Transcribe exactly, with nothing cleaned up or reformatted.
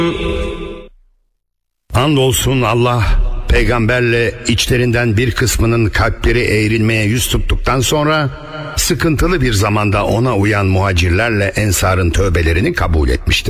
Andolsun Allah peygamberle içlerinden bir kısmının kalpleri eğrilmeye yüz tuttuktan sonra sıkıntılı bir zamanda ona uyan muhacirlerle ensarın tövbelerini kabul etmiştir.